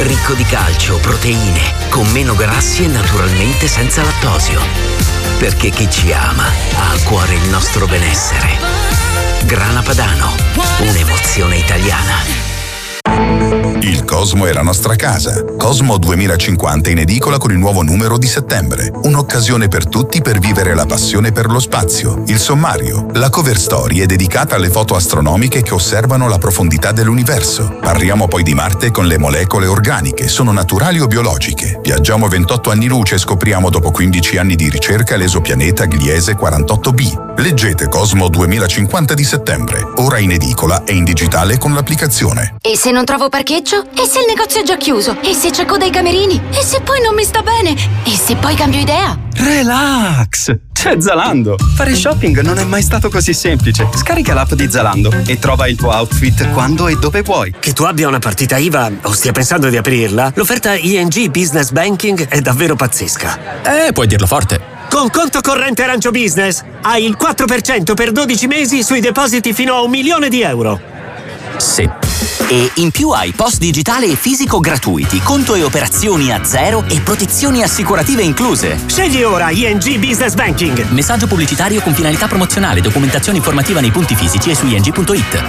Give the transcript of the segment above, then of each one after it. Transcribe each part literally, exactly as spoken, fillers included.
ricco di calcio, proteine, con meno grassi e naturalmente senza lattosio. Perché chi ci ama ha a cuore il nostro benessere. Grana Padano, un'emozione italiana. Il Cosmo è la nostra casa. Cosmo duemilacinquanta in edicola con il nuovo numero di settembre. Un'occasione per tutti per vivere la passione per lo spazio. Il sommario. La cover story è dedicata alle foto astronomiche che osservano la profondità dell'universo. Parliamo poi di Marte con le molecole organiche. Sono naturali o biologiche? Viaggiamo ventotto anni luce e scopriamo dopo quindici anni di ricerca l'esopianeta Gliese quarantotto b. Leggete Cosmo duemilacinquanta di settembre. Ora in edicola e in digitale con l'applicazione. E se non trovo parcheggio? E se il negozio è già chiuso? E se c'è coda ai camerini? E se poi non mi sta bene? E se poi cambio idea? Relax! C'è Zalando! Fare shopping non è mai stato così semplice. Scarica l'app di Zalando e trova il tuo outfit quando e dove vuoi. Che tu abbia una partita I V A o stia pensando di aprirla, l'offerta I N G Business Banking è davvero pazzesca. Eh, puoi dirlo forte. Con conto corrente Arancio Business hai il quattro per cento per dodici mesi sui depositi fino a un milione di euro. Sì. E in più hai post digitale e fisico gratuiti, conto e operazioni a zero e protezioni assicurative incluse. Scegli ora I N G Business Banking. Messaggio pubblicitario con finalità promozionale, documentazione informativa nei punti fisici e su i n g punto i t.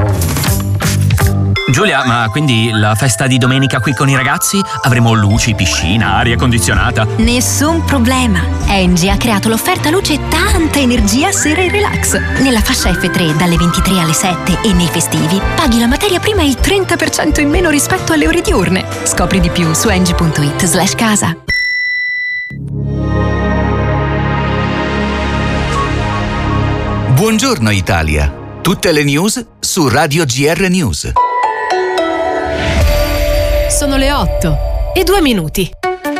Giulia, ma quindi la festa di domenica qui con i ragazzi? Avremo luci, piscina, aria condizionata? Nessun problema. Engie ha creato l'offerta luce tanta energia sera e relax. Nella fascia F tre dalle ventitré alle sette e nei festivi paghi la materia prima il trenta per cento in meno rispetto alle ore diurne. Scopri di più su engie punto it slash casa. Buongiorno Italia. Tutte le news su Radio G R News. Sono le otto e due minuti.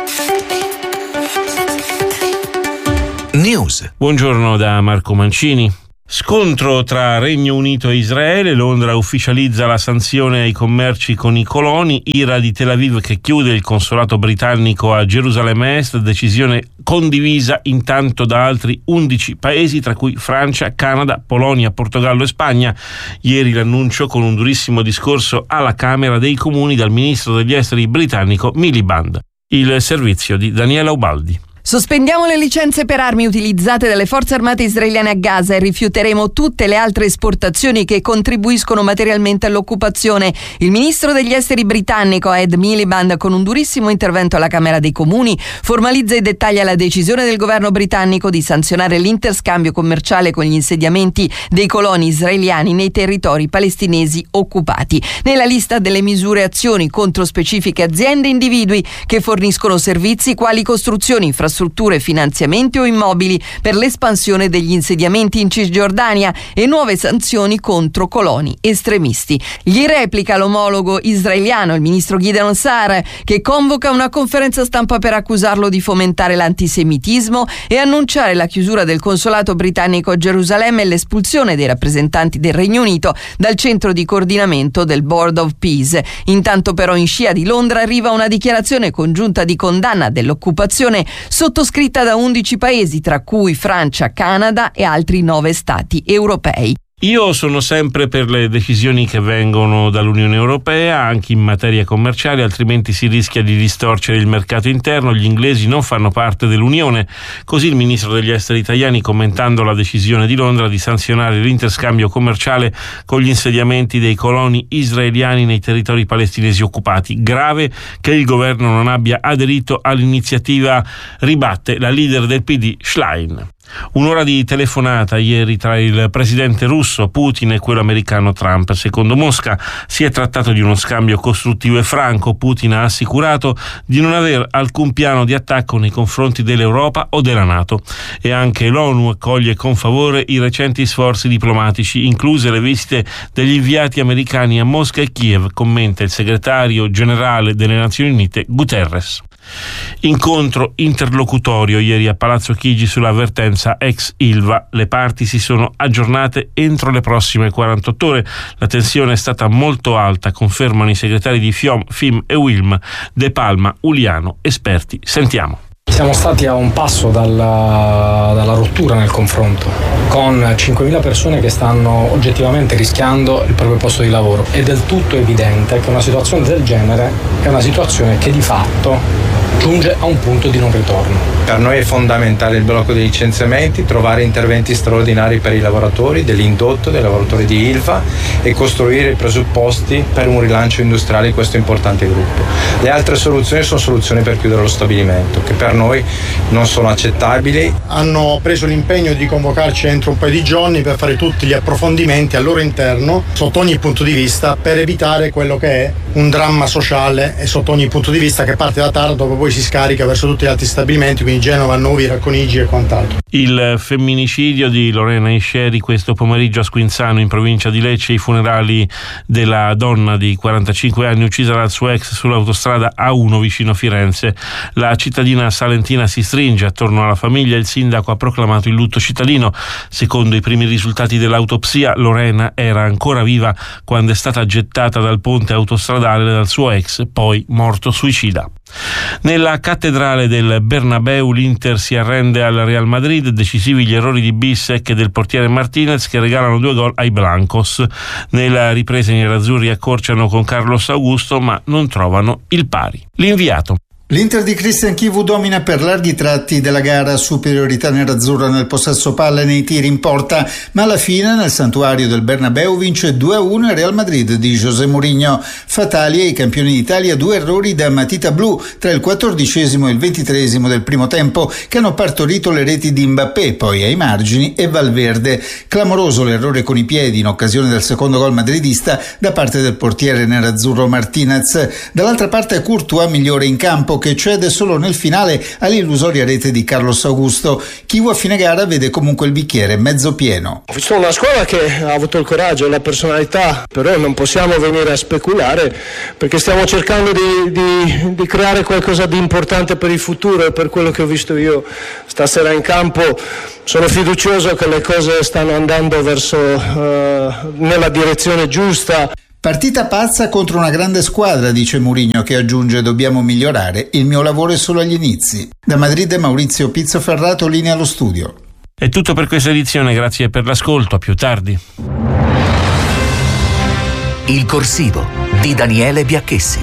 News. Buongiorno da Marco Mancini. Scontro tra Regno Unito e Israele, Londra ufficializza la sanzione ai commerci con i coloni, ira di Tel Aviv che chiude il consolato britannico a Gerusalemme Est, decisione condivisa intanto da altri undici paesi tra cui Francia, Canada, Polonia, Portogallo e Spagna. Ieri l'annuncio con un durissimo discorso alla Camera dei Comuni dal ministro degli esteri britannico Miliband. Il servizio di Daniela Ubaldi. Sospendiamo le licenze per armi utilizzate dalle forze armate israeliane a Gaza e rifiuteremo tutte le altre esportazioni che contribuiscono materialmente all'occupazione. Il ministro degli esteri britannico Ed Miliband, con un durissimo intervento alla Camera dei Comuni, formalizza e dettaglia la decisione del governo britannico di sanzionare l'interscambio commerciale con gli insediamenti dei coloni israeliani nei territori palestinesi occupati. Nella lista delle misure e azioni contro specifiche aziende e individui che forniscono servizi quali costruzioni, infrastrutture, strutture, finanziamenti o immobili per l'espansione degli insediamenti in Cisgiordania e nuove sanzioni contro coloni estremisti. Gli replica l'omologo israeliano, il ministro Gideon Saar, che convoca una conferenza stampa per accusarlo di fomentare l'antisemitismo e annunciare la chiusura del consolato britannico a Gerusalemme e l'espulsione dei rappresentanti del Regno Unito dal centro di coordinamento del Board of Peace. Intanto però in scia di Londra arriva una dichiarazione congiunta di condanna dell'occupazione sottoscritta da undici paesi, tra cui Francia, Canada e altri nove stati europei. Io sono sempre per le decisioni che vengono dall'Unione Europea, anche in materia commerciale, altrimenti si rischia di distorcere il mercato interno. Gli inglesi non fanno parte dell'Unione. Così il ministro degli esteri italiani, commentando la decisione di Londra di sanzionare l'interscambio commerciale con gli insediamenti dei coloni israeliani nei territori palestinesi occupati. Grave che il governo non abbia aderito all'iniziativa, ribatte la leader del P D Schlein. Un'ora di telefonata ieri tra il presidente russo Putin e quello americano Trump. Secondo Mosca si è trattato di uno scambio costruttivo e franco. Putin ha assicurato di non aver alcun piano di attacco nei confronti dell'Europa o della NATO. E anche l'ONU accoglie con favore i recenti sforzi diplomatici, incluse le visite degli inviati americani a Mosca e Kiev, commenta il segretario generale delle Nazioni Unite Guterres. Incontro interlocutorio ieri a Palazzo Chigi sull'avvertenza ex Ilva. Le parti si sono aggiornate entro le prossime quarantotto ore. La tensione è stata molto alta, confermano i segretari di FIOM, FIM e WILM, De Palma, Uliano, esperti. Sentiamo. Siamo stati a un passo dalla, dalla rottura nel confronto, con cinquemila persone che stanno oggettivamente rischiando il proprio posto di lavoro. È del tutto evidente che una situazione del genere è una situazione che di fatto giunge a un punto di non ritorno. Per noi è fondamentale il blocco dei licenziamenti, trovare interventi straordinari per i lavoratori dell'indotto, dei lavoratori di Ilva e costruire i presupposti per un rilancio industriale di questo importante gruppo. Le altre soluzioni sono soluzioni per chiudere lo stabilimento, che per noi non sono accettabili. Hanno preso l'impegno di convocarci entro un paio di giorni per fare tutti gli approfondimenti al loro interno, sotto ogni punto di vista, per evitare quello che è un dramma sociale e sotto ogni punto di vista che parte da Taranto, poi si scarica verso tutti gli altri stabilimenti, quindi Genova, Novi, Racconigi e quant'altro. Il femminicidio di Lorena Isceri questo pomeriggio a Squinzano, in provincia di Lecce, i funerali della donna di quarantacinque anni uccisa dal suo ex sull'autostrada A uno vicino Firenze. La cittadina salentina si stringe attorno alla famiglia. Il sindaco ha proclamato il lutto cittadino. Secondo i primi risultati dell'autopsia, Lorena era ancora viva quando è stata gettata dal ponte autostradale dal suo ex, poi morto suicida. Nella cattedrale del Bernabeu l'Inter si arrende al Real Madrid, decisivi gli errori di Bissek e del portiere Martinez che regalano due gol ai Blancos. Nella ripresa i nerazzurri accorciano con Carlos Augusto ma non trovano il pari. L'inviato. L'Inter di Christian Chivu domina per larghi tratti della gara, superiorità nerazzurra nel possesso palla e nei tiri in porta, ma alla fine nel santuario del Bernabeu vince due a uno il Real Madrid di José Mourinho. Fatali ai campioni d'Italia due errori da matita blu tra il quattordicesimo e il ventitreesimo del primo tempo che hanno partorito le reti di Mbappé, poi ai margini e Valverde. Clamoroso l'errore con i piedi in occasione del secondo gol madridista da parte del portiere nerazzurro Martinez. Dall'altra parte Courtois migliore in campo, che cede solo nel finale all'illusoria rete di Carlos Augusto. Chivu a fine gara vede comunque il bicchiere mezzo pieno. Ho visto una squadra che ha avuto il coraggio e la personalità, però non possiamo venire a speculare perché stiamo cercando di, di, di creare qualcosa di importante per il futuro, e per quello che ho visto io stasera in campo sono fiducioso che le cose stanno andando verso uh, nella direzione giusta. Partita pazza contro una grande squadra, dice Mourinho, che aggiunge: dobbiamo migliorare, il mio lavoro è solo agli inizi. Da Madrid Maurizio Pizzoferrato, linea allo studio. È tutto per questa edizione, grazie per l'ascolto, a più tardi. Il corsivo di Daniele Biacchessi.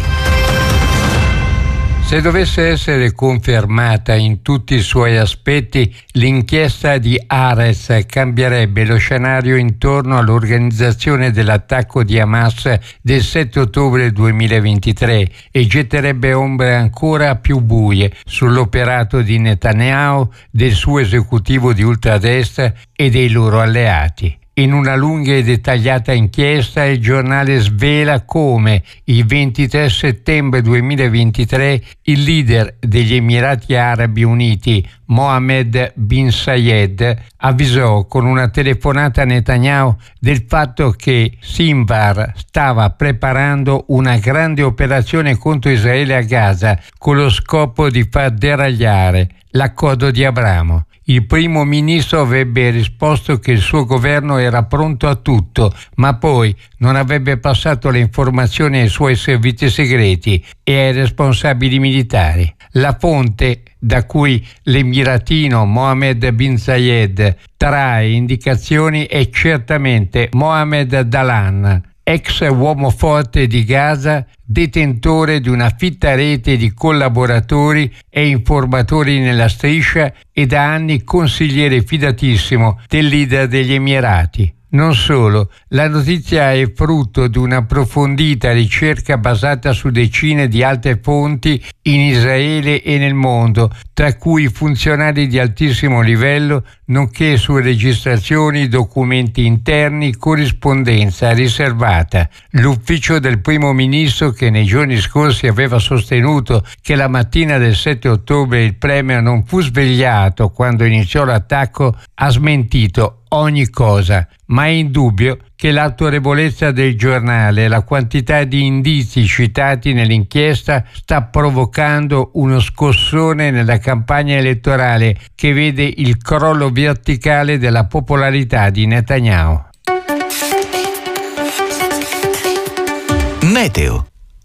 Se dovesse essere confermata in tutti i suoi aspetti, l'inchiesta di Ares cambierebbe lo scenario intorno all'organizzazione dell'attacco di Hamas del sette ottobre duemilaventitré e getterebbe ombre ancora più buie sull'operato di Netanyahu, del suo esecutivo di ultradestra e dei loro alleati. In una lunga e dettagliata inchiesta il giornale svela come il ventitré settembre duemilaventitré il leader degli Emirati Arabi Uniti, Mohammed bin Zayed, avvisò con una telefonata a Netanyahu del fatto che Sinwar stava preparando una grande operazione contro Israele a Gaza con lo scopo di far deragliare l'accordo di Abramo. Il primo ministro avrebbe risposto che il suo governo era pronto a tutto, ma poi non avrebbe passato le informazioni ai suoi servizi segreti e ai responsabili militari. La fonte da cui l'emiratino Mohammed bin Zayed trae indicazioni è certamente Mohammed Dalan, ex uomo forte di Gaza, detentore di una fitta rete di collaboratori e informatori nella striscia e da anni consigliere fidatissimo del leader degli Emirati. Non solo, la notizia è frutto di un'approfondita ricerca basata su decine di altre fonti in Israele e nel mondo, tra cui funzionari di altissimo livello, nonché su registrazioni, documenti interni, corrispondenza riservata. L'ufficio del primo ministro, che nei giorni scorsi aveva sostenuto che la mattina del sette ottobre il premier non fu svegliato quando iniziò l'attacco, ha smentito ogni cosa, ma è indubbio che l'autorevolezza del giornale e la quantità di indizi citati nell'inchiesta sta provocando uno scossone nella campagna elettorale che vede il crollo verticale della popolarità di Netanyahu. Meteo.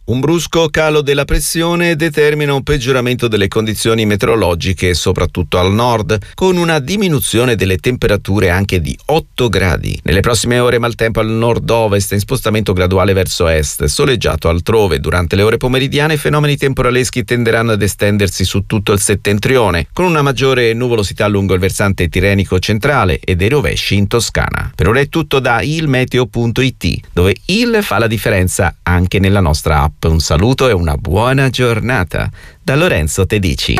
Un brusco calo della pressione determina un peggioramento delle condizioni meteorologiche, soprattutto al nord, con una diminuzione delle temperature anche di otto gradi. Nelle prossime ore maltempo al nord-ovest in spostamento graduale verso est, soleggiato altrove. Durante le ore pomeridiane fenomeni temporaleschi tenderanno ad estendersi su tutto il settentrione, con una maggiore nuvolosità lungo il versante tirrenico centrale e dei rovesci in Toscana. Per ora è tutto da ilmeteo punto it, dove il fa la differenza anche nella nostra app. Un saluto e una buona giornata da Lorenzo Tedici.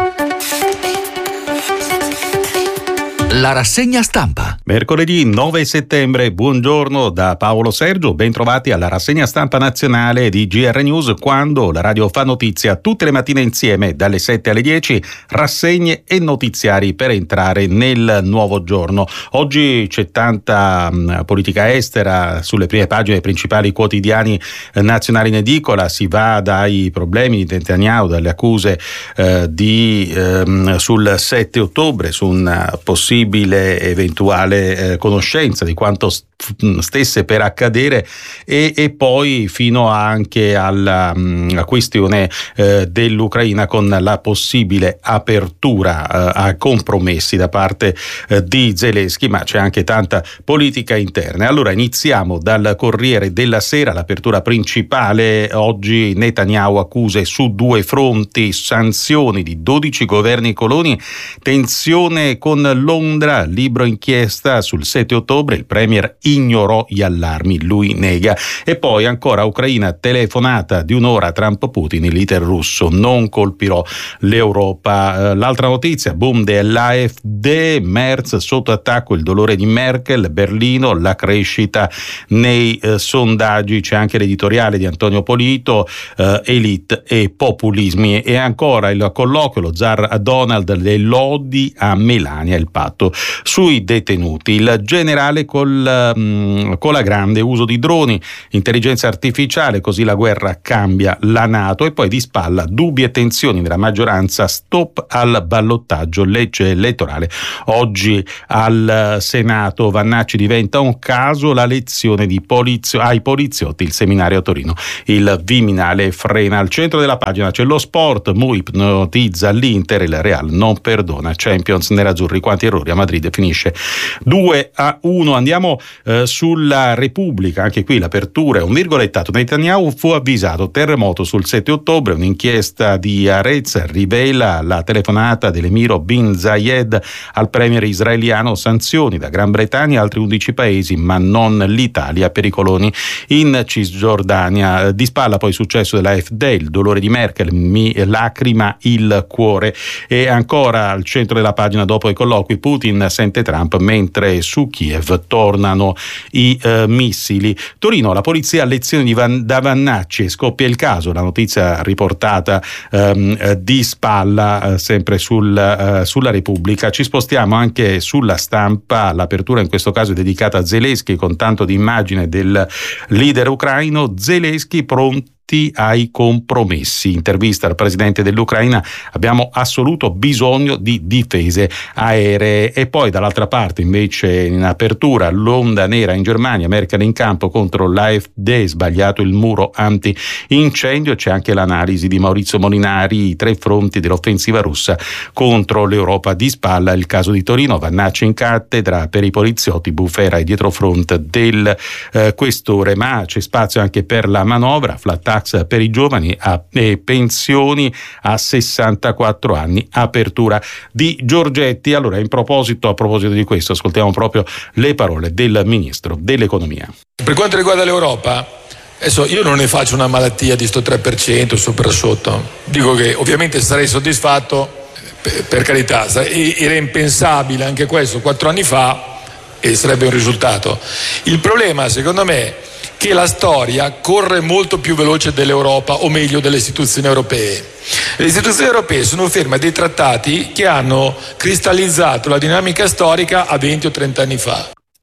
La rassegna stampa. Mercoledì nove settembre, buongiorno da Paolo Sergio, ben trovati alla rassegna stampa nazionale di G R News, quando la radio fa notizia tutte le mattine insieme dalle sette alle dieci, rassegne e notiziari per entrare nel nuovo giorno. Oggi c'è tanta mh, politica estera sulle prime pagine dei principali quotidiani eh, nazionali in edicola, si va dai problemi di Netanyahu, dalle accuse eh, di, eh, sul sette ottobre, su un possibile eventuale eh, conoscenza di quanto st- stesse per accadere e, e poi fino anche alla mh, questione eh, dell'Ucraina, con la possibile apertura eh, a compromessi da parte eh, di Zelensky, ma c'è anche tanta politica interna. Allora iniziamo dal Corriere della Sera, l'apertura principale oggi: Netanyahu accuse su due fronti, sanzioni di dodici governi coloni, tensione con Londra, libro inchiesta sul sette ottobre, il premier ignorò gli allarmi, lui nega. E poi ancora Ucraina, telefonata di un'ora Trump-Putin, il leader russo: non colpirò l'Europa. L'altra notizia, boom dell'A F D, Merz sotto attacco, il dolore di Merkel, Berlino, la crescita nei eh, sondaggi. C'è anche l'editoriale di Antonio Polito, eh, elite e populismi. E ancora il colloquio, lo zar Donald, le lodi a Melania, il patto sui detenuti. Il generale col, um, con la grande uso di droni, intelligenza artificiale, così la guerra cambia la NATO. E poi di spalla dubbi e tensioni nella maggioranza, stop al ballottaggio, legge elettorale oggi al Senato. Vannacci diventa un caso, la lezione di polizio- ai poliziotti, il seminario a Torino, il Viminale frena. Al centro della pagina c'è lo sport, Mu ipnotizza l'Inter, il Real non perdona, Champions nerazzurri, quanti errori, a Madrid finisce due a uno. Andiamo eh, sulla Repubblica, anche qui l'apertura è un virgolettato: Netanyahu fu avvisato, terremoto sul sette ottobre, un'inchiesta di Arez rivela la telefonata dell'emiro bin Zayed al premier israeliano, sanzioni da Gran Bretagna e altri undici paesi, ma non l'Italia per i coloni in Cisgiordania. Di spalla poi successo della A F D, il dolore di Merkel, mi lacrima il cuore. E ancora al centro della pagina, dopo i colloqui, Putin sente Trump, mentre su Kiev tornano i eh, missili. Torino, la polizia a lezioni di Van, da Vannacci, scoppia il caso, la notizia riportata ehm, di spalla eh, sempre sul, eh, sulla Repubblica. Ci spostiamo anche sulla Stampa, l'apertura in questo caso è dedicata a Zelensky, con tanto di immagine del leader ucraino: Zelensky pronto ai compromessi. Intervista al presidente dell'Ucraina: abbiamo assoluto bisogno di difese aeree. E poi dall'altra parte invece, in apertura, l'onda nera in Germania, Merkel in campo contro l'A F D, sbagliato il muro anti-incendio. C'è anche l'analisi di Maurizio Molinari, i tre fronti dell'offensiva russa contro l'Europa. Di spalla il caso di Torino, Vannacci in cattedra per i poliziotti, Bufera e dietrofront del eh, questore. Ma c'è spazio anche per la manovra, flat tax per i giovani a, e pensioni a sessantaquattro anni, apertura di Giorgetti. Allora, in proposito, a proposito di questo, ascoltiamo proprio le parole del ministro dell'economia. Per quanto riguarda l'Europa, adesso io non ne faccio una malattia di sto tre per cento sopra sotto, dico che ovviamente sarei soddisfatto, per, per carità, era impensabile anche questo quattro anni fa e sarebbe un risultato. Il problema, secondo me, che la storia corre molto più veloce dell'Europa, o meglio delle istituzioni europee. Le istituzioni europee sono ferme a dei trattati che hanno cristallizzato la dinamica storica a venti o trenta anni fa.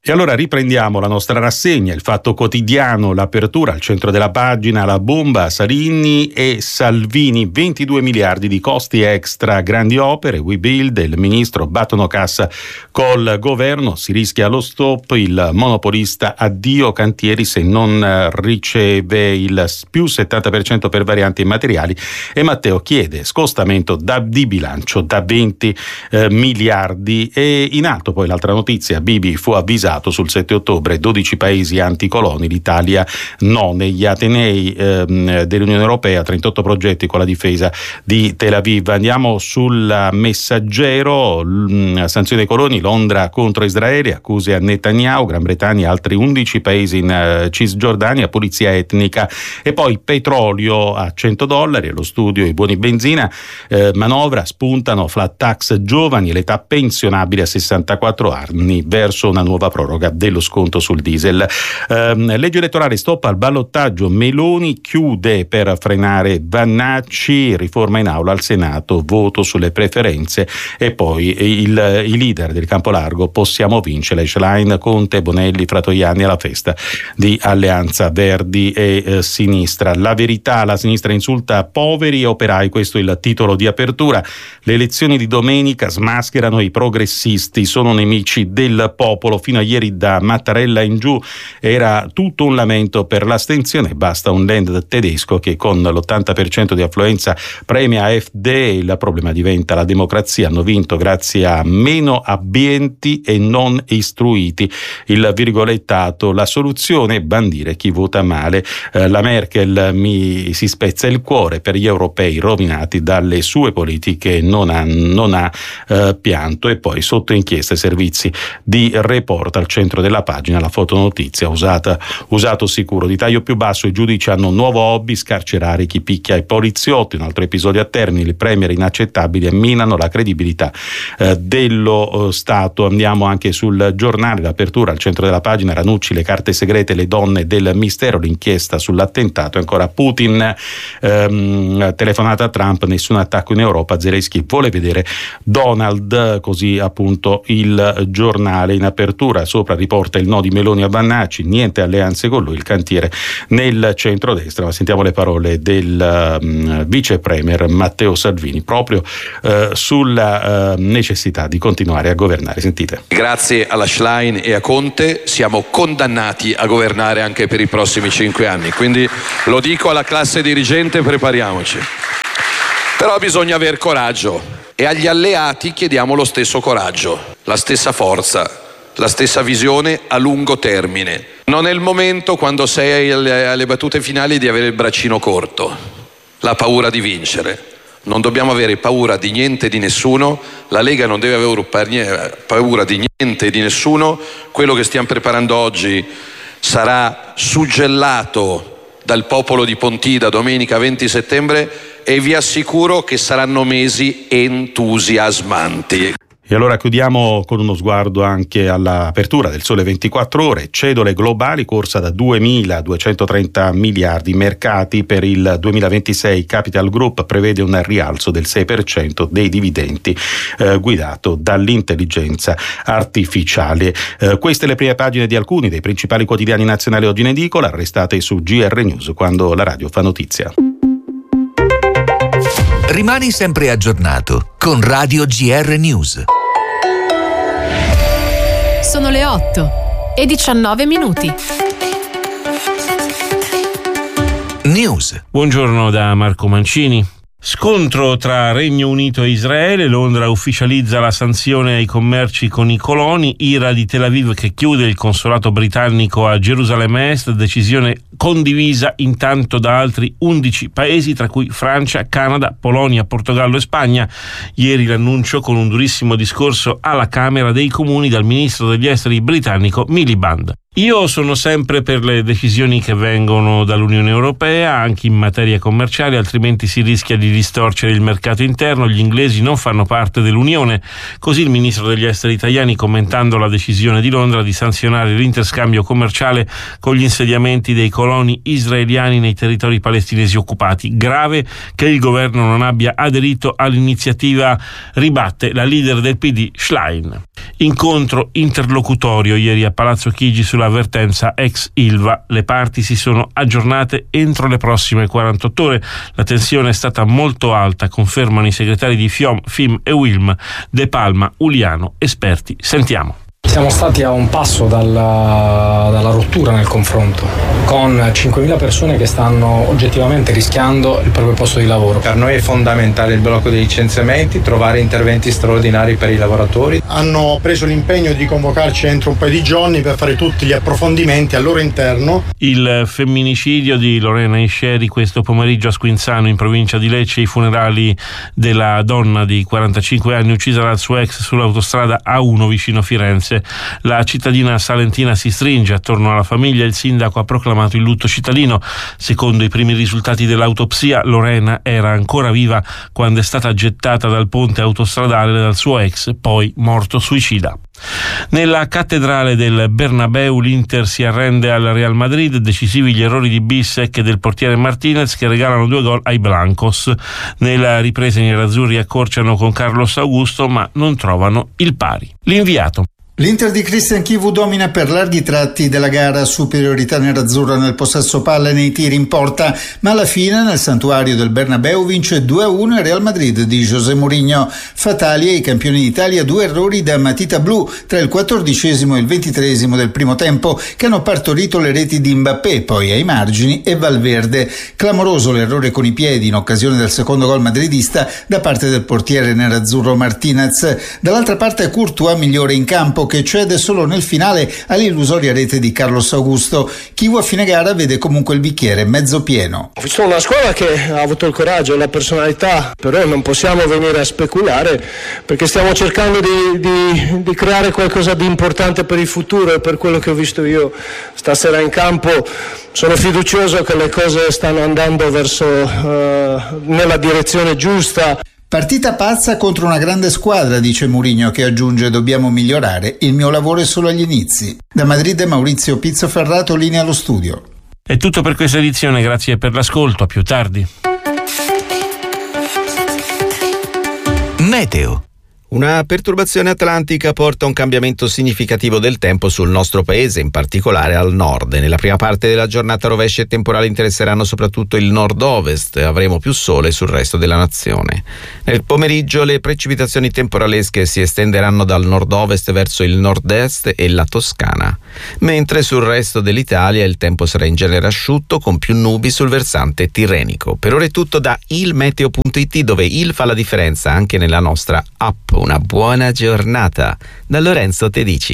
E allora riprendiamo la nostra rassegna, il Fatto Quotidiano, l'apertura al centro della pagina, la bomba Salini e Salvini, ventidue miliardi di costi extra, grandi opere, We Build, il ministro battono cassa col governo, si rischia lo stop, il monopolista addio cantieri se non riceve il più settanta per cento per varianti immateriali e Matteo chiede scostamento da, di bilancio da venti eh, miliardi. E in alto poi l'altra notizia, Bibi fu avvisato sul sette ottobre, dodici paesi anticoloni, l'Italia no. Negli Atenei ehm, dell'Unione Europea, trentotto progetti con la difesa di Tel Aviv. Andiamo sul Messaggero, l- sanzioni ai coloni, Londra contro Israele, accuse a Netanyahu, Gran Bretagna, altri undici paesi in uh, Cisgiordania, pulizia etnica. E poi petrolio a cento dollari, allo studio i buoni benzina, eh, manovra, spuntano flat tax giovani e l'età pensionabile a sessantaquattro anni verso una nuova proroga dello sconto sul diesel. Eh, legge elettorale, stop al ballottaggio, Meloni chiude per frenare Vannacci, riforma in aula al Senato, voto sulle preferenze e poi il, i leader del campo largo, possiamo vincere, Schlein, Conte, Bonelli, Fratoianni alla festa di Alleanza Verdi e eh, Sinistra. La verità, la sinistra insulta poveri e operai, questo è il titolo di apertura. Le elezioni di domenica smascherano i progressisti, sono nemici del popolo. Fino a ieri da Mattarella in giù era tutto un lamento per l'astensione, basta un Land tedesco che con l'ottanta per cento di affluenza premia A F D, il problema diventa la democrazia, hanno vinto grazie a meno abbienti e non istruiti, il virgolettato, la soluzione bandire chi vota male. Eh, la Merkel mi si spezza il cuore per gli europei rovinati dalle sue politiche, non ha, non ha eh, pianto. E poi sotto inchiesta servizi di report al centro della pagina, la fotonotizia, usata, usato sicuro, di taglio più basso, i giudici hanno un nuovo hobby, scarcerare chi picchia i poliziotti, un altro episodio a termine, i premier inaccettabili e minano la credibilità eh, dello eh, Stato. Andiamo anche sul Giornale, l'apertura al centro della pagina, Ranucci, le carte segrete, le donne del mistero, l'inchiesta sull'attentato, ancora Putin, ehm, telefonata a Trump, nessun attacco in Europa, Zelensky vuole vedere Donald, così appunto il Giornale. In apertura sopra riporta il no di Meloni a Vannacci, niente alleanze con lui, il cantiere nel centrodestra. Ma sentiamo le parole del um, vice premier Matteo Salvini proprio uh, sulla uh, necessità di continuare a governare. Sentite. Grazie alla Schlein e a Conte siamo condannati a governare anche per i prossimi cinque anni, quindi lo dico alla classe dirigente, prepariamoci. Però bisogna aver coraggio e agli alleati chiediamo lo stesso coraggio, la stessa forza, la stessa visione a lungo termine. Non è il momento, quando sei alle, alle battute finali, di avere il braccino corto, la paura di vincere. Non dobbiamo avere paura di niente e di nessuno, la Lega non deve avere paura di niente e di nessuno. Quello che stiamo preparando oggi sarà suggellato dal popolo di Pontida domenica venti settembre e vi assicuro che saranno mesi entusiasmanti. E allora chiudiamo con uno sguardo anche all'apertura del Sole ventiquattro Ore, cedole globali, corsa da duemiladuecentotrenta miliardi, mercati per il duemilaventisei, Capital Group prevede un rialzo del sei per cento dei dividendi eh, guidato dall'intelligenza artificiale. Eh, queste le prime pagine di alcuni dei principali quotidiani nazionali oggi in edicola, restate su G R News quando la radio fa notizia. Rimani sempre aggiornato con Radio G R News. Sono le otto e diciannove minuti. News. Buongiorno da Marco Mancini. Scontro tra Regno Unito e Israele, Londra ufficializza la sanzione ai commerci con i coloni, ira di Tel Aviv che chiude il consolato britannico a Gerusalemme Est, decisione condivisa intanto da altri undici paesi tra cui Francia, Canada, Polonia, Portogallo e Spagna. Ieri l'annuncio con un durissimo discorso alla Camera dei Comuni dal ministro degli esteri britannico Miliband. Io sono sempre per le decisioni che vengono dall'Unione Europea, anche in materia commerciale, altrimenti si rischia di distorcere il mercato interno. Gli inglesi non fanno parte dell'Unione. Così il ministro degli esteri italiani, commentando la decisione di Londra di sanzionare l'interscambio commerciale con gli insediamenti dei coloni israeliani nei territori palestinesi occupati. Grave che il governo non abbia aderito all'iniziativa, ribatte la leader del P D Schlein. Incontro interlocutorio ieri a Palazzo Chigi sull'avvertenza ex Ilva. Le parti si sono aggiornate entro le prossime quarantotto ore. La tensione è stata molto alta, confermano i segretari di FIOM, FIM e WILM, De Palma, Uliano, esperti. Sentiamo. Siamo stati a un passo dalla, dalla rottura nel confronto, con cinquemila persone che stanno oggettivamente rischiando il proprio posto di lavoro. Per noi è fondamentale il blocco dei licenziamenti, trovare interventi straordinari per i lavoratori. Hanno preso l'impegno di convocarci entro un paio di giorni per fare tutti gli approfondimenti al loro interno. Il femminicidio di Lorena Isceri questo pomeriggio a Squinzano, in provincia di Lecce, i funerali della donna di quarantacinque anni uccisa dal suo ex sull'autostrada A uno vicino Firenze. La cittadina salentina si stringe attorno alla famiglia. Il sindaco ha proclamato il lutto cittadino. Secondo i primi risultati dell'autopsia, Lorena era ancora viva quando è stata gettata dal ponte autostradale dal suo ex, poi morto suicida. Nella cattedrale del Bernabeu l'Inter si arrende al Real Madrid, decisivi gli errori di Bissek e del portiere Martinez che regalano due gol ai Blancos. Nella ripresa i nerazzurri accorciano con Carlos Augusto ma non trovano il pari. L'inviato. L'Inter di Christian Chivu domina per larghi tratti della gara, superiorità nerazzurra nel possesso palla e nei tiri in porta, ma alla fine nel santuario del Bernabeu vince due a uno il Real Madrid di José Mourinho. Fatali ai campioni d'Italia due errori da matita blu tra il quattordicesimo e il ventitreesimo del primo tempo che hanno partorito le reti di Mbappé, poi ai margini e Valverde. Clamoroso l'errore con i piedi in occasione del secondo gol madridista da parte del portiere nerazzurro Martinez. Dall'altra parte Courtois migliore in campo, che cede solo nel finale all'illusoria rete di Carlos Augusto. Chivu a fine gara vede comunque il bicchiere mezzo pieno. Ho visto una squadra che ha avuto il coraggio e la personalità, però non possiamo venire a speculare perché stiamo cercando di, di, di creare qualcosa di importante per il futuro, e per quello che ho visto io stasera in campo sono fiducioso che le cose stanno andando verso uh, nella direzione giusta. Partita pazza contro una grande squadra, dice Mourinho, che aggiunge: dobbiamo migliorare, il mio lavoro è solo agli inizi. Da Madrid Maurizio Pizzoferrato, linea allo studio. È tutto per questa edizione, grazie per l'ascolto, a più tardi. Meteo. Una perturbazione atlantica porta a un cambiamento significativo del tempo sul nostro paese, in particolare al nord. Nella prima parte della giornata rovesci e temporali interesseranno soprattutto il nord-ovest e avremo più sole sul resto della nazione. Nel pomeriggio le precipitazioni temporalesche si estenderanno dal nord-ovest verso il nord-est e la Toscana, mentre sul resto dell'Italia il tempo sarà in genere asciutto con più nubi sul versante tirrenico. Per ora è tutto da ilmeteo punto it, dove il fa la differenza anche nella nostra app. Una buona giornata da Lorenzo Tedici.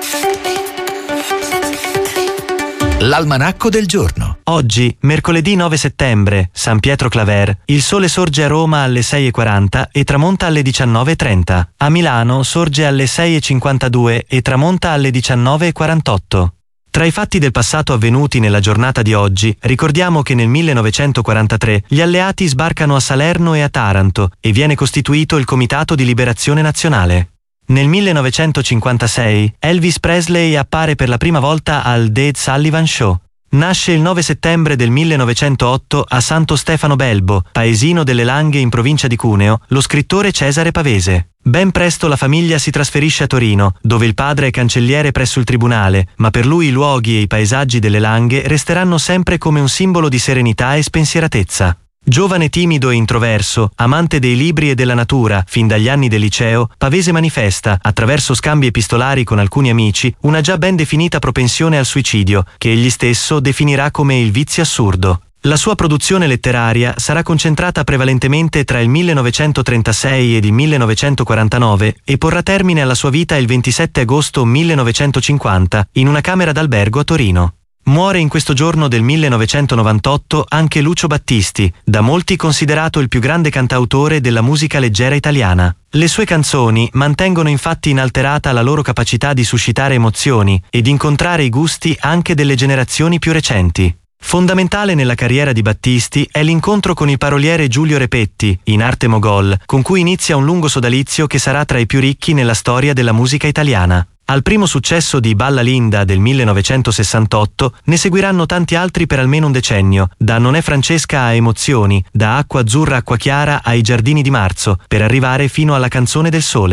L'almanacco del giorno. Oggi, mercoledì nove settembre, San Pietro Claver, il sole sorge a Roma alle sei e quaranta e tramonta alle diciannove e trenta. A Milano sorge alle sei e cinquantadue e tramonta alle diciannove e quarantotto. Tra i fatti del passato avvenuti nella giornata di oggi, ricordiamo che nel millenovecentoquarantatré gli alleati sbarcano a Salerno e a Taranto e viene costituito il Comitato di Liberazione Nazionale. Nel millenovecentocinquantasei Elvis Presley appare per la prima volta al The Ed Sullivan Show. Nasce il nove settembre del millenovecentootto a Santo Stefano Belbo, paesino delle Langhe in provincia di Cuneo, lo scrittore Cesare Pavese. Ben presto la famiglia si trasferisce a Torino, dove il padre è cancelliere presso il tribunale, ma per lui i luoghi e i paesaggi delle Langhe resteranno sempre come un simbolo di serenità e spensieratezza. Giovane timido e introverso, amante dei libri e della natura, fin dagli anni del liceo, Pavese manifesta, attraverso scambi epistolari con alcuni amici, una già ben definita propensione al suicidio, che egli stesso definirà come il vizio assurdo. La sua produzione letteraria sarà concentrata prevalentemente tra il millenovecentotrentasei ed il millenovecentoquarantanove e porrà termine alla sua vita il ventisette agosto millenovecentocinquanta in una camera d'albergo a Torino. Muore in questo giorno del millenovecentonovantotto anche Lucio Battisti, da molti considerato il più grande cantautore della musica leggera italiana. Le sue canzoni mantengono infatti inalterata la loro capacità di suscitare emozioni e di incontrare i gusti anche delle generazioni più recenti. Fondamentale nella carriera di Battisti è l'incontro con il paroliere Giulio Repetti, in arte Mogol, con cui inizia un lungo sodalizio che sarà tra i più ricchi nella storia della musica italiana. Al primo successo di Balla Linda del millenovecentosessantotto ne seguiranno tanti altri per almeno un decennio, da Non è Francesca a Emozioni, da Acqua azzurra acqua chiara ai Giardini di marzo, per arrivare fino alla Canzone del sole.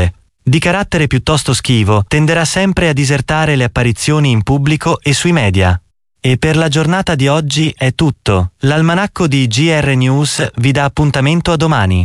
di carattere piuttosto schivo, tenderà sempre a disertare le apparizioni in pubblico e sui media. E per la giornata di oggi è tutto. L'almanacco di G R News vi dà appuntamento a domani.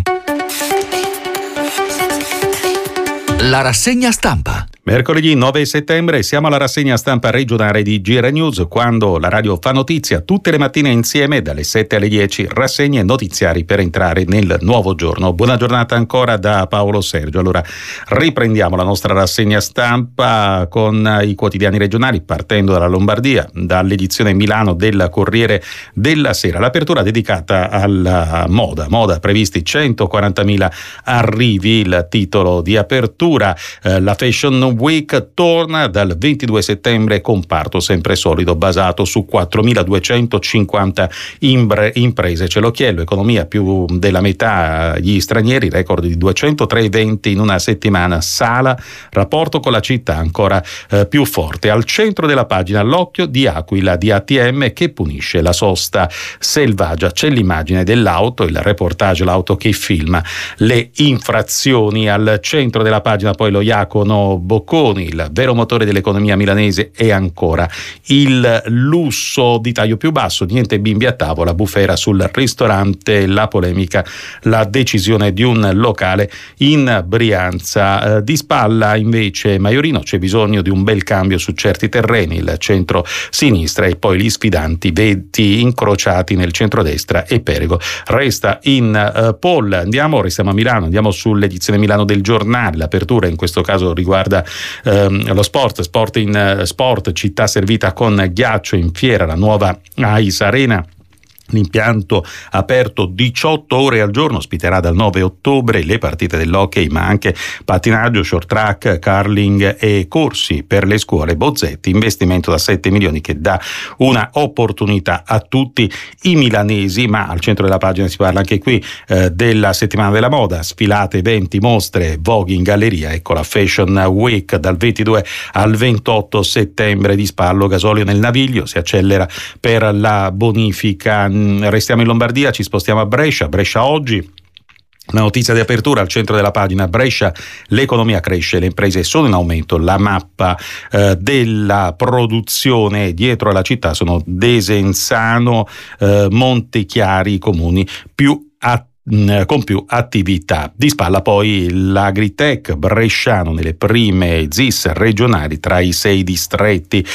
La rassegna stampa. Mercoledì nove settembre siamo alla rassegna stampa regionale di G R News, quando la radio fa notizia tutte le mattine insieme dalle sette alle dieci, rassegne notiziari per entrare nel nuovo giorno. Buona giornata ancora da Paolo Sergio. Allora riprendiamo la nostra rassegna stampa con i quotidiani regionali, partendo dalla Lombardia, dall'edizione Milano del Corriere della Sera. L'apertura dedicata alla moda, moda previsti centoquarantamila arrivi, il titolo di apertura. Eh, la Fashion Week torna dal ventidue settembre, comparto sempre solido basato su quattromiladuecentocinquanta imbre, imprese. C'è l'occhiello, economia più della metà gli stranieri, record di duecentotré eventi in una settimana, Sala, rapporto con la città ancora eh, più forte. Al centro della pagina l'occhio di Aquila di A T M che punisce la sosta selvaggia. C'è l'immagine dell'auto, il reportage, l'auto che filma le infrazioni. Al centro della pagina poi lo Iacono Bocconi, il vero motore dell'economia milanese è ancora il lusso di taglio più basso, niente bimbi a tavola, bufera sul ristorante, la polemica, la decisione di un locale in Brianza. Di spalla invece Maiorino, c'è bisogno di un bel cambio su certi terreni, il centro-sinistra e poi gli sfidanti veti incrociati nel centrodestra e Perego resta in uh, poll. Andiamo, restiamo a Milano, andiamo sull'edizione Milano del Giornale. L'apertura in questo caso riguarda ehm, lo sport, sport in uh, sport, città servita con ghiaccio in fiera, la nuova Ais Arena. L'impianto aperto diciotto ore al giorno ospiterà dal nove ottobre le partite dell'hockey, ma anche pattinaggio, short track, curling e corsi per le scuole. Bozzetti, investimento da sette milioni che dà una opportunità a tutti i milanesi. Ma al centro della pagina si parla anche qui eh, della settimana della moda, sfilate, eventi, mostre, voghi in galleria. Ecco la Fashion Week dal ventidue al ventotto settembre. Di spallo gasolio nel Naviglio, si accelera per la bonifica. Restiamo in Lombardia, ci spostiamo a Brescia. Brescia oggi. La notizia di apertura al centro della pagina: Brescia, l'economia cresce, le imprese sono in aumento. La mappa eh, della produzione dietro alla città sono Desenzano, eh, Montechiari, i comuni più attivi con più attività. Di spalla poi l'Agritech bresciano nelle prime Z I S regionali tra i sei distretti.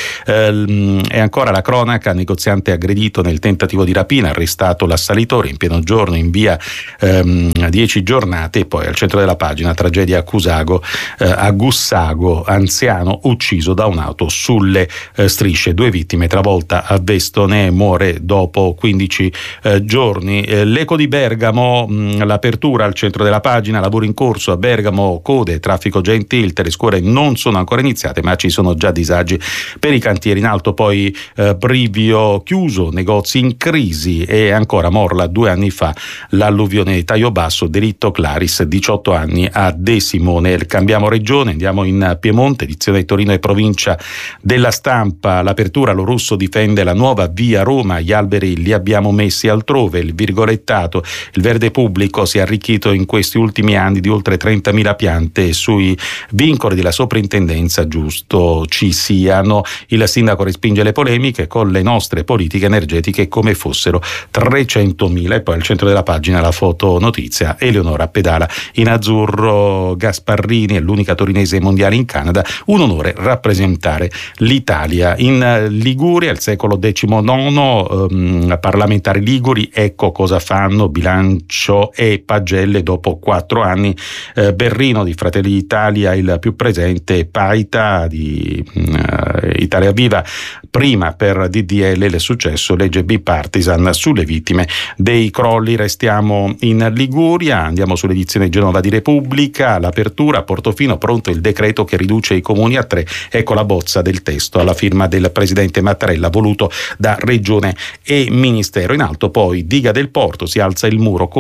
Eh, e ancora la cronaca: negoziante aggredito nel tentativo di rapina, arrestato l'assalitore in pieno giorno in via ehm, dieci giornate. E poi al centro della pagina tragedia a Cusago, eh, a Gussago, anziano ucciso da un'auto sulle eh, strisce, due vittime, travolta a Vestone, muore dopo quindici eh, giorni. Eh, L'Eco di Bergamo, l'apertura al centro della pagina, lavoro in corso a Bergamo, code, traffico già in tilt, le scuole non sono ancora iniziate ma ci sono già disagi per i cantieri. In alto poi eh, Brivio chiuso, negozi in crisi. E ancora Morla, due anni fa l'alluvione di Taio Basso, delitto Claris, diciotto anni a De Simone. Cambiamo regione, andiamo in Piemonte, edizione Torino e provincia della Stampa. L'apertura, lo Russo difende la nuova via Roma, gli alberi li abbiamo messi altrove, il virgolettato, il verde pubblico si è arricchito in questi ultimi anni di oltre trentamila piante. Sui vincoli della soprintendenza giusto ci siano. Il sindaco respinge le polemiche con le nostre politiche energetiche come fossero trecentomila. E poi al centro della pagina la foto notizia: Eleonora pedala in azzurro, Gasparrini è l'unica torinese mondiale in Canada, un onore rappresentare l'Italia. In Liguria, il secolo diciannove, ehm, parlamentari liguri, ecco cosa fanno bilancio e pagelle dopo quattro anni. eh, Berrino di Fratelli d'Italia il più presente, Paita di uh, Italia Viva prima per D D L il successo, legge bipartisan sulle vittime dei crolli. Restiamo in Liguria, andiamo sull'edizione Genova di Repubblica. L'apertura, Portofino, pronto il decreto che riduce i comuni a tre. Ecco la bozza del testo alla firma del presidente Mattarella, voluto da regione e ministero. In alto poi diga del Porto, si alza il muro contro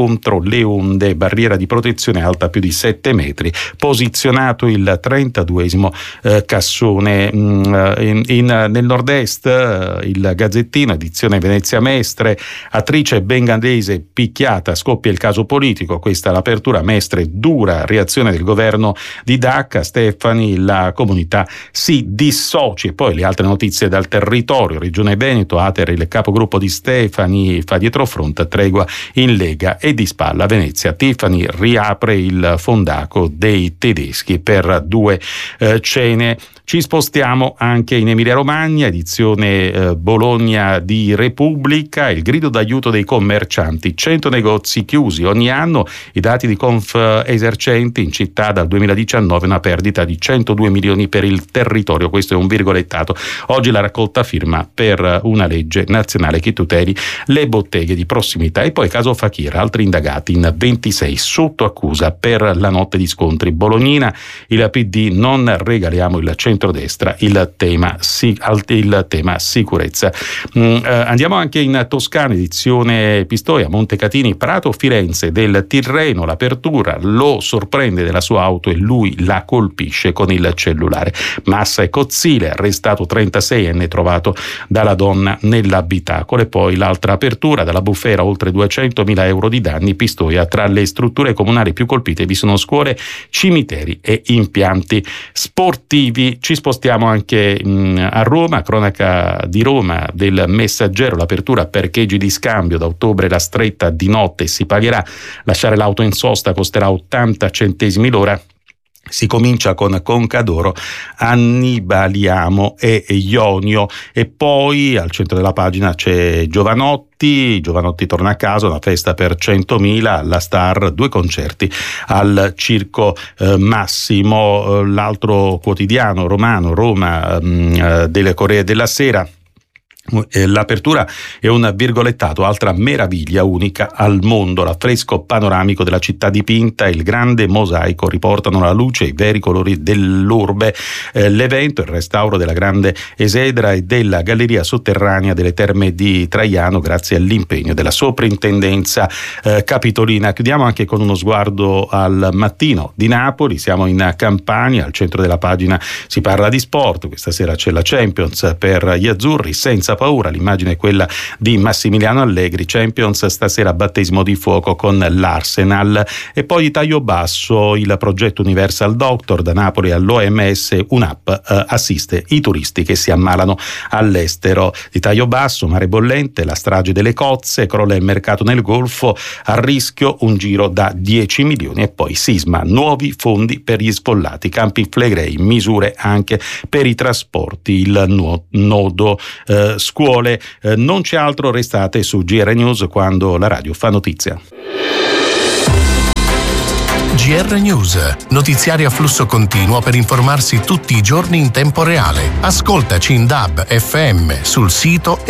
contro le onde, barriera di protezione alta più di sette metri, posizionato il trentaduesimo eh, cassone. Mm, in, in, nel nord-est eh, il Gazzettino, edizione Venezia Mestre, attrice bengandese picchiata, scoppia il caso politico, questa è l'apertura. Mestre, dura reazione del governo di Dacca, Stefani, la comunità si dissoci. E poi le altre notizie dal territorio, Regione Veneto, Ater, il capogruppo di Stefani fa dietrofront, tregua in Lega, e di spalla Venezia, Tiffany riapre il fondaco dei tedeschi per due eh, cene. Ci spostiamo anche in Emilia Romagna, edizione eh, Bologna di Repubblica, il grido d'aiuto dei commercianti, cento negozi chiusi ogni anno, i dati di Confesercenti, in città dal duemiladiciannove una perdita di centodue milioni per il territorio, questo è un virgolettato. Oggi la raccolta firma per una legge nazionale che tuteli le botteghe di prossimità. E poi caso Fakir, altri indagati in ventisei sotto accusa per la notte di scontri bolognina, il P D non regaliamo il centrodestra, il tema, il tema sicurezza. Mm, eh, andiamo anche in Toscana, edizione Pistoia, Montecatini, Prato, Firenze, del Tirreno, l'apertura, lo sorprende della sua auto e lui la colpisce con il cellulare. Massa e Cozzile, arrestato trentaseienne trovato dalla donna nell'abitacolo. E poi l'altra apertura, dalla bufera oltre duecentomila euro di danni, Pistoia, tra le strutture comunali più colpite vi sono scuole, cimiteri e impianti sportivi. Ci spostiamo anche mh, a Roma, cronaca di Roma del Messaggero, l'apertura parcheggi di scambio, da ottobre la stretta di notte si pagherà, lasciare l'auto in sosta costerà ottanta centesimi l'ora. Si comincia con Concadoro, Annibaliamo e Ionio, e poi al centro della pagina c'è Giovanotti. Giovanotti torna a casa, una festa per centomila, alla Star, due concerti al Circo eh, Massimo. L'altro quotidiano romano, Roma, mh, delle Corriere della Sera, l'apertura è un virgolettato, altra meraviglia unica al mondo, l'affresco panoramico della città dipinta e il grande mosaico riportano alla luce i veri colori dell'urbe. Eh, l'evento, il restauro della grande esedra e della galleria sotterranea delle Terme di Traiano, grazie all'impegno della soprintendenza eh, capitolina. Chiudiamo anche con uno sguardo al Mattino di Napoli, siamo in Campania, al centro della pagina si parla di sport, questa sera c'è la Champions per gli azzurri, senza paura, l'immagine è quella di Massimiliano Allegri, Champions stasera battesimo di fuoco con l'Arsenal. E poi di taglio basso il progetto Universal Doctor, da Napoli all'O M S, un'app eh, assiste i turisti che si ammalano all'estero. Di taglio basso, mare bollente, la strage delle cozze, crolla il mercato nel Golfo, a rischio un giro da dieci milioni. E poi sisma, nuovi fondi per gli sfollati, Campi Flegrei, misure anche per i trasporti, il nuo- nodo eh, scuole. Eh, non c'è altro, restate su G R News quando la radio fa notizia. G R News, notiziari a flusso continuo per informarsi tutti i giorni in tempo reale. Ascoltaci in D A B F M sul sito